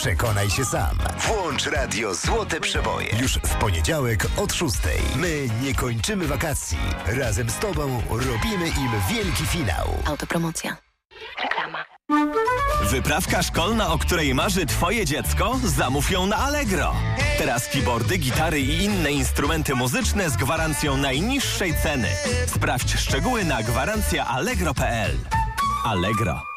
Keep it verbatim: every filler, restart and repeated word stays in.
Przekonaj się sam. Włącz radio Złote Przeboje. Już w poniedziałek od szóstej. My nie kończymy wakacji. Razem z Tobą robimy im wielki finał. Autopromocja. Reklama. Wyprawka szkolna, o której marzy Twoje dziecko? Zamów ją na Allegro. Teraz keyboardy, gitary i inne instrumenty muzyczne z gwarancją najniższej ceny. Sprawdź szczegóły na gwarancja allegro kropka p l. Allegro.